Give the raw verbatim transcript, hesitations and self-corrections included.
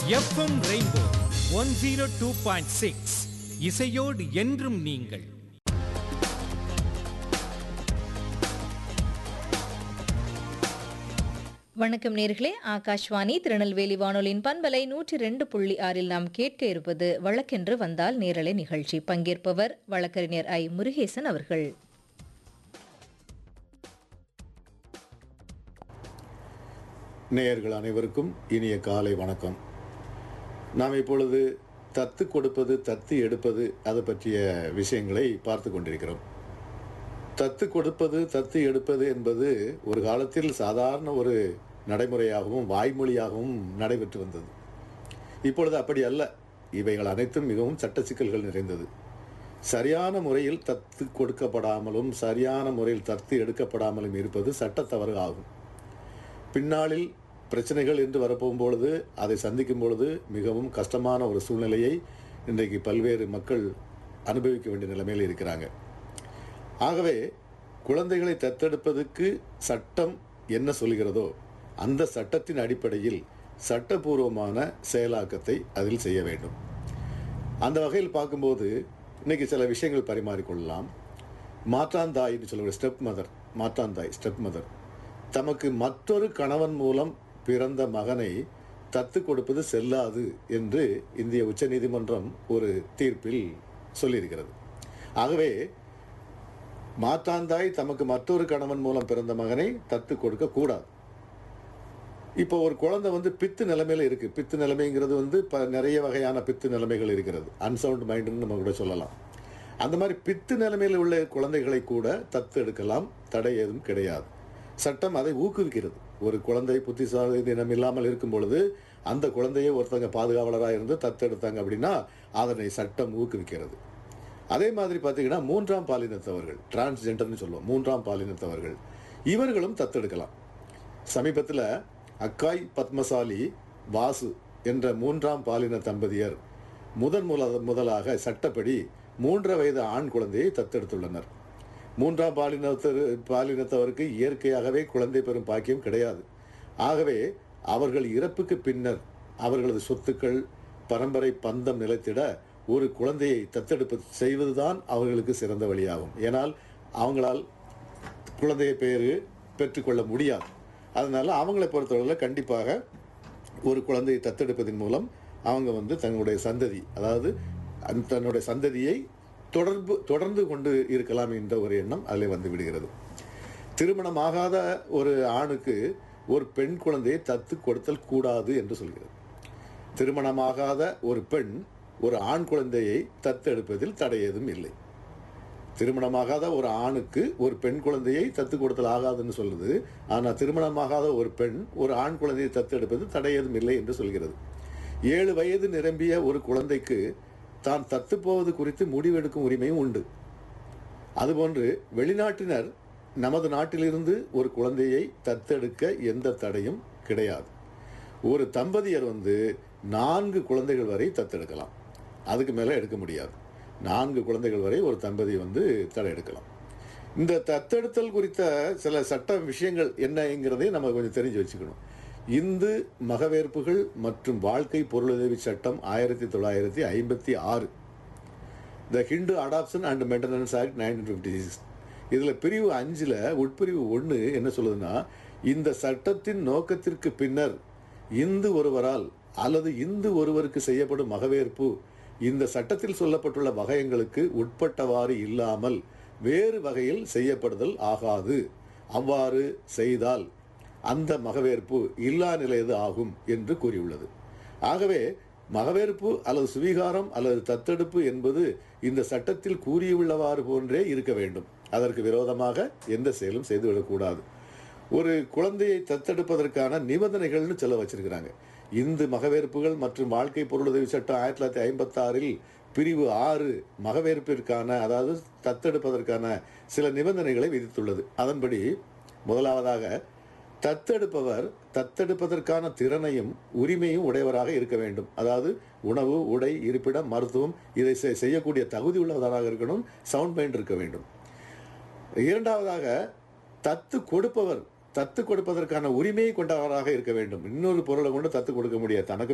FM rainbow one zero two point six இசையோடு என்றும் நீங்கள். வணக்கம் நேர்களே, ஆகாஷ்வாணி திருநெல்வேலி வானொலியின் பண்பலை நூற்றி ரெண்டு புள்ளி ஆறில் நாம் கேட்க இருப்பது வழக்கென்று வந்தால் நேரலை நிகழ்ச்சி. பங்கேற்பவர் வழக்கறிஞர் ஐ முருகேசன் அவர்கள். நேயர்கள் அனைவருக்கும் இனிய காலை வணக்கம். நாம் இப்பொழுது தத்து கொடுப்பது தத்து எடுப்பது அதை பற்றிய விஷயங்களை பார்த்து கொண்டிருக்கிறோம். தத்து கொடுப்பது தத்து எடுப்பது என்பது ஒரு காலத்தில் சாதாரண ஒரு நடைமுறையாகவும் வாய்மொழியாகவும் நடைபெற்று வந்தது. இப்பொழுது அப்படி அல்ல. இவைகள் அனைத்தும் மிகவும் சட்ட சிக்கல்கள் நிறைந்தது. சரியான முறையில் தத்து கொடுக்கப்படாமலும் சரியான முறையில் தத்து எடுக்கப்படாமலும் இருப்பது சட்ட தவறு ஆகும். பின்னாளில் பிரச்சனைகள் என்று வரப்போகும் பொழுது அதை சந்திக்கும் பொழுது மிகவும் கஷ்டமான ஒரு சூழ்நிலையை இன்றைக்கு பல்வேறு மக்கள் அனுபவிக்க வேண்டிய நிலைமையில் இருக்கிறாங்க. ஆகவே குழந்தைகளை தத்தெடுப்பதற்கு சட்டம் என்ன சொல்கிறதோ அந்த சட்டத்தின் அடிப்படையில் சட்டபூர்வமான செயலாக்கத்தை அதில் செய்ய வேண்டும். அந்த வகையில் பார்க்கும்போது இன்றைக்கி சில விஷயங்கள் பரிமாறிக்கொள்ளலாம். மாற்றாந்தாய் என்று சொல்லுகிற ஸ்டெப் மதர், மாற்றாந்தாய் ஸ்டெப் மதர் தமக்கு மற்றொரு கணவன் மூலம் பிறந்த மகனை தத்து கொடுப்பது செல்லாது என்று இந்திய உச்சநீதிமன்றம் ஒரு தீர்ப்பில் சொல்லியிருக்கிறது. ஆகவே மாற்றாந்தாய் தமக்கு மற்றொரு கணவன் மூலம் பிறந்த மகனை தத்து கொடுக்க கூடாது. இப்போ ஒரு குழந்தை வந்து பித்து நிலைமையில இருக்கு. பித்து நிலைமைங்கிறது வந்து ப நிறைய வகையான பித்து நிலைமைகள் இருக்கிறது. அன்சவுண்ட் மைண்டுன்னு நம்ம கூட சொல்லலாம். அந்த மாதிரி பித்து நிலைமையில் உள்ள குழந்தைகளை கூட தத்து எடுக்கலாம், தடை ஏதும் கிடையாது. சட்டம் அதை ஊக்குவிக்கிறது. ஒரு குழந்தை புத்திசாலி தினம் இல்லாமல் இருக்கும் பொழுது அந்த குழந்தையை ஒருத்தங்க பாதுகாவலராக இருந்து தத்தெடுத்தாங்க அப்படின்னா அதனை சட்டம் ஊக்குவிக்கிறது. அதே மாதிரி பார்த்தீங்கன்னா மூன்றாம் பாலினத்தவர்கள், டிரான்ஸ்ஜெண்டர்னு சொல்லுவோம், மூன்றாம் பாலினத்தவர்கள் இவர்களும் தத்தெடுக்கலாம். சமீபத்தில் அக்காய் பத்மசாலி வாசு என்ற மூன்றாம் பாலின தம்பதியர் முதன் முல முதலாக சட்டப்படி மூன்று வயது ஆண் குழந்தையை தத்தெடுத்துள்ளனர். மூன்றாம் பாலினத்தர் பாலினத்தவருக்கு இயற்கையாகவே குழந்தை பெறும் பாக்கியம் கிடையாது. ஆகவே அவர்கள் இறப்புக்கு பின்னர் அவர்களது சொத்துக்கள் பரம்பரை பந்தம் நிலைத்திட ஒரு குழந்தையை தத்தெடுப்பு செய்வதுதான் அவர்களுக்கு சிறந்த வழியாகும். ஏனால் அவங்களால் குழந்தையை பேர் பெற்றுக்கொள்ள முடியாது. அதனால் அவங்களை பொறுத்தவரையில் கண்டிப்பாக ஒரு குழந்தையை தத்தெடுப்பதன் மூலம் அவங்க வந்து தன்னுடைய சந்ததி, அதாவது தன்னுடைய சந்ததியை தொடர்பு தொடர்ந்து கொண்டு இருக்கலாம் என்ற ஒரு எண்ணம் அதில் வந்து விடுகிறது. திருமணமாகாத ஒரு ஆணுக்கு ஒரு பெண் குழந்தையை தத்து கொடுத்தல் கூடாது என்று சொல்கிறது. திருமணமாகாத ஒரு பெண் ஒரு ஆண் குழந்தையை தத்தெடுப்பதில் தடை ஏதும் இல்லை. திருமணமாகாத ஒரு ஆணுக்கு ஒரு பெண் குழந்தையை தத்து கொடுத்தல் ஆகாதுன்னு சொல்லுது. ஆனால் திருமணமாகாத ஒரு பெண் ஒரு ஆண் குழந்தையை தத்தெடுப்பது தடை ஏதும் இல்லை என்று சொல்கிறது. ஏழு வயது நிரம்பிய ஒரு குழந்தைக்கு தான் தத்துப்போவது குறித்து முடிவெடுக்கும் உரிமையும் உண்டு. அதுபோன்று வெளிநாட்டினர் நமது நாட்டிலிருந்து ஒரு குழந்தையை தத்தெடுக்க எந்த தடையும் கிடையாது. ஒரு தம்பதியர் வந்து நான்கு குழந்தைகள் வரை தத்தெடுக்கலாம், அதுக்கு மேலே எடுக்க முடியாது. நான்கு குழந்தைகள் வரை ஒரு தம்பதி வந்து தடை எடுக்கலாம். இந்த தத்தெடுத்தல் குறித்த சில சட்ட விஷயங்கள் என்னங்கிறதையும் நம்ம கொஞ்சம் தெரிஞ்சு வச்சுக்கணும். இந்து மகவேற்புகள் மற்றும் வாழ்க்கை பொருளுதவி சட்டம் ஆயிரத்தி தொள்ளாயிரத்தி ஐம்பத்தி ஆறு, த Hindu adoption and maintenance act nineteen fifty six, இதில் பிரிவு அஞ்சில் உட்பிரிவு ஒன்று என்ன சொல்லுதுன்னா, இந்த சட்டத்தின் நோக்கத்திற்கு பின்னர் இந்து ஒருவரால் அல்லது இந்து ஒருவருக்கு செய்யப்படும் மகவேற்பு இந்த சட்டத்தில் சொல்லப்பட்டுள்ள வகையங்களுக்கு உட்பட்டவாறு இல்லாமல் வேறு வகையில் செய்யப்படுதல் ஆகாது. அவ்வாறு செய்தால் அந்த மகவேற்பு இல்லா நிலையது ஆகும் என்று கூறியுள்ளது. ஆகவே மகவேற்பு அல்லது சுவீகாரம் அல்லது தத்தெடுப்பு என்பது இந்த சட்டத்தில் கூறியுள்ளவாறு போன்றே இருக்க வேண்டும். அதற்கு விரோதமாக எந்த செயலும் செய்துவிடக்கூடாது. ஒரு குழந்தையை தத்தெடுப்பதற்கான நிபந்தனைகள்னு சொல்ல வச்சிருக்கிறாங்க. இந்து மகவேற்புகள் மற்றும் வாழ்க்கை பொருளுதவி சட்டம் ஆயிரத்தி தொள்ளாயிரத்தி ஐம்பத்தி ஆறில் பிரிவு ஆறு மகவேற்பிற்கான, அதாவது தத்தெடுப்பதற்கான சில நிபந்தனைகளை விதித்துள்ளது. அதன்படி முதலாவதாக தத்தெடுப்பவர் தத்தெடுப்பதற்கான திறனையும் உரிமையும் உடையவராக இருக்க வேண்டும். அதாவது உணவு, உடை, இருப்பிடம், மருத்துவம் இதை செய்யக்கூடிய தகுதி உள்ளவராக இருக்கணும். சவுண்ட் மைண்ட் இருக்க வேண்டும். இரண்டாவதாக தத்து கொடுப்பவர் தத்து கொடுப்பதற்கான உரிமையை கொண்டவராக இருக்க வேண்டும். இன்னொரு பொருளை கொண்டு தத்து கொடுக்க முடியாது. தனக்கு